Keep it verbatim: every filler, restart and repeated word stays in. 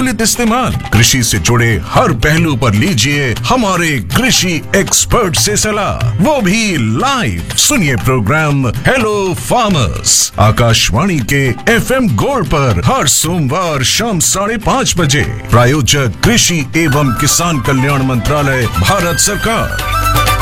संतुलित इस्तेमाल, कृषि से जुड़े हर पहलू पर लीजिए हमारे कृषि एक्सपर्ट से सलाह, वो भी लाइव। सुनिए प्रोग्राम हेलो फार्मर्स आकाशवाणी के एफएम गोल्ड पर हर सोमवार शाम साढ़े पाँच बजे। प्रायोजक कृषि एवं किसान कल्याण मंत्रालय, भारत सरकार।